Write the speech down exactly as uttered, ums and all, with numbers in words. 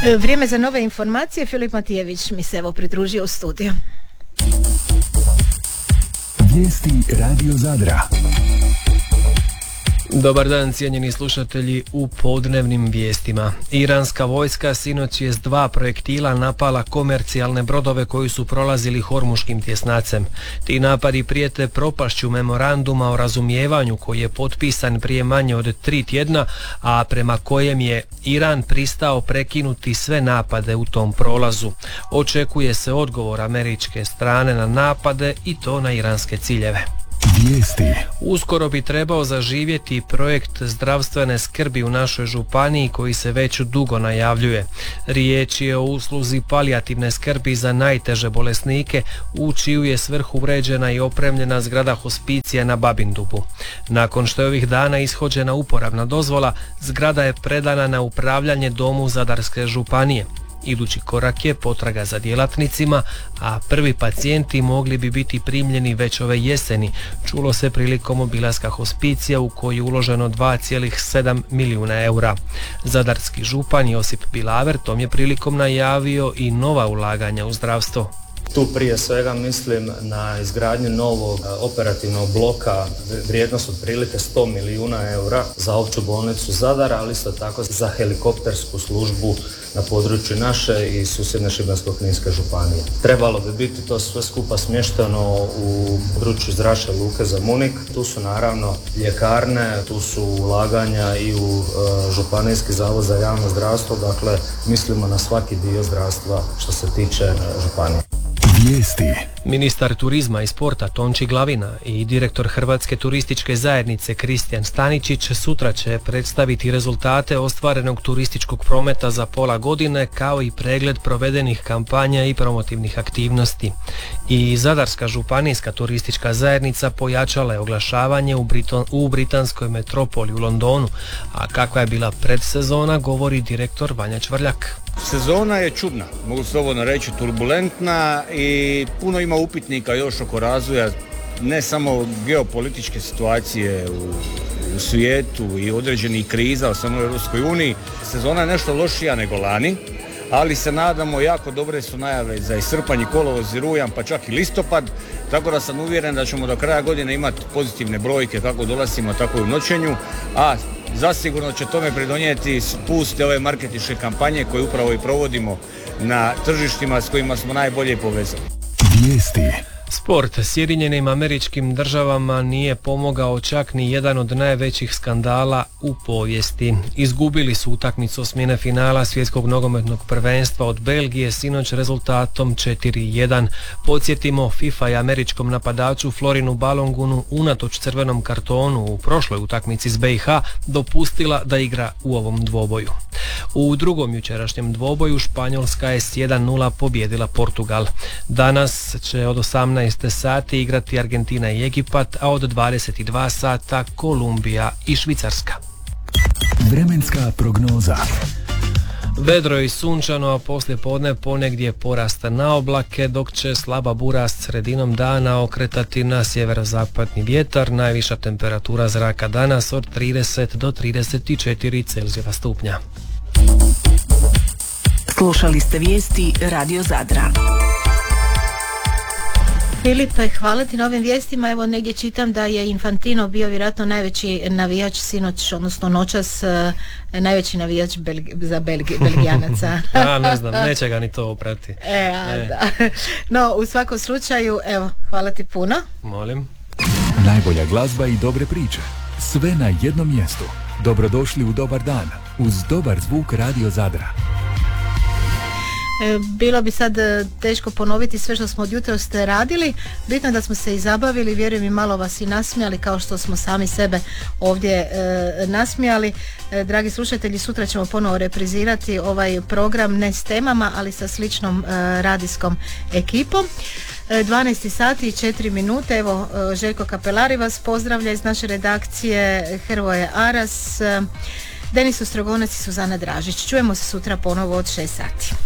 Vrijeme za nove informacije. Filip Matijević mi se evo pridružio u studiju. Vijesti Radio Zadra. Dobar dan, cijenjeni slušatelji, u podnevnim vijestima. Iranska vojska sinoć je s dva projektila napala komercijalne brodove koji su prolazili Hormuškim tjesnacem. Ti napadi prijete propašću memoranduma o razumijevanju koji je potpisan prije manje od tri tjedna, a prema kojem je Iran pristao prekinuti sve napade u tom prolazu. Očekuje se odgovor američke strane na napade i to na iranske ciljeve. Vijesti. Uskoro bi trebao zaživjeti projekt zdravstvene skrbi u našoj županiji koji se već dugo najavljuje. Riječ je o usluzi palijativne skrbi za najteže bolesnike, u čiju je svrhu uređena i opremljena zgrada hospicija na Babindubu. Nakon što je ovih dana ishođena uporabna dozvola, zgrada je predana na upravljanje Domu Zadarske županije. Idući korak je potraga za djelatnicima, a prvi pacijenti mogli bi biti primljeni već ove jeseni, čulo se prilikom obilaska hospicija u koji je uloženo dva zarez sedam milijuna eura. Zadarski župan Josip Bilaver tom je prilikom najavio i nova ulaganja u zdravstvo. Tu prije svega mislim na izgradnju novog operativnog bloka, vrijednost otprilike sto milijuna eura za opću bolnicu Zadar, ali isto tako za helikoptersku službu na području naše i susjedne Šibensko-kninske županije. Trebalo bi biti to sve skupa smješteno u području zračne luke Zemunik. Tu su naravno ljekarne, tu su ulaganja i u e, Županijski zavod za javno zdravstvo, dakle mislimo na svaki dio zdravstva što se tiče e, županije. Vijesti. Ministar turizma i sporta Tonči Glavina i direktor Hrvatske turističke zajednice Kristijan Staničić sutra će predstaviti rezultate ostvarenog turističkog prometa za pola godine, kao i pregled provedenih kampanja i promotivnih aktivnosti. I Zadarska županijska turistička zajednica pojačala je oglašavanje u, Briton, u britanskoj metropoli u Londonu, a kakva je bila predsezona govori direktor Vanja Čvrljak. Sezona je čudna, mogu slobodno reći turbulentna i puno ima upitnika još oko razvoja ne samo geopolitičke situacije u, u svijetu i određenih kriza u samoj Europskoj uniji. Sezona je nešto lošija nego lani, ali se nadamo, jako dobre su najave za i srpanj, i kolovoz, i rujan, pa čak i listopad, tako da sam uvjeren da ćemo do kraja godine imati pozitivne brojke kako dolazimo, tako i u noćenju, a zasigurno će tome pridonijeti spust ove marketinške kampanje koje upravo i provodimo na tržištima s kojima smo najbolje povezani. Vijesti. Sport. Sjedinjenim Američkim Državama nije pomogao čak ni jedan od najvećih skandala u povijesti. Izgubili su utakmicu osmine finala svjetskog nogometnog prvenstva od Belgije sinoć rezultatom četiri jedan. Podsjetimo, FIFA je američkom napadaču Florinu Balongunu unatoč crvenom kartonu u prošloj utakmici s B i H dopustila da igra u ovom dvoboju. U drugom jučerašnjem dvoboju Španjolska je s jedan nula pobjedila Portugal. Danas će od osamnaest sati igrati Argentina i Egipat, a od dvadeset dva sata Kolumbija i Švicarska. Vremenska prognoza. Vedro i sunčano, a poslije podne ponegdje porast na oblake, dok će slaba bura s sredinom dana okretati na sjeverozapadni vjetar. Najviša temperatura zraka danas od trideset do trideset četiri Celzijeva stupnja. Slušali ste vijesti Radio Zadra. Filipe, hvala ti na ovim vijestima. Evo negdje čitam da je Infantino bio vjerojatno najveći navijač sinoć, odnosno noćas najveći navijač Belgi, za Belgi, Belgijanaca. Ja ne znam, neće ga ni to oprati. E, a, e. Da. No, u svakom slučaju, evo, hvala ti puno. Molim. Najbolja glazba i dobre priče. Sve na jednom mjestu. Dobrodošli u Dobar dan uz dobar zvuk Radio Zadra. Bilo bi sad teško ponoviti sve što smo od jutros radili. Bitno da smo se i zabavili, vjerujem i malo vas i nasmijali kao što smo sami sebe ovdje e, nasmijali. E, dragi slušatelji, sutra ćemo ponovo reprizirati ovaj program ne s temama, ali sa sličnom e, radijskom ekipom. E, dvanaest sati i četiri minute. Evo, e, Željko Kapelari vas pozdravlja iz naše redakcije, Hrvoje Aras, e, Denis Ostrogonac i Suzana Dražić. Čujemo se sutra ponovo od šest sati.